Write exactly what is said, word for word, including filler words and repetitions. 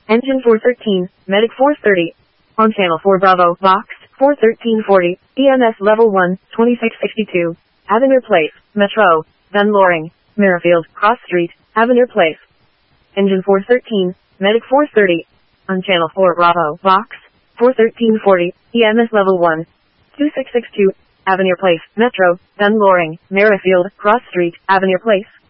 Engine four thirteen, Medic four thirty. On channel four Bravo, Vox, four thirteen forty, E M S level one, twenty-six sixty-two. Avenir Place, Metro, Dunn Loring, Merrifield, Cross Street, Avenir Place. Engine four thirteen, Medic four thirty. On channel four Bravo, Vox, four thirteen forty, E M S level one, twenty-six sixty-two. Avenir Place, Metro, Dunn Loring, Merrifield, Cross Street, Avenir Place.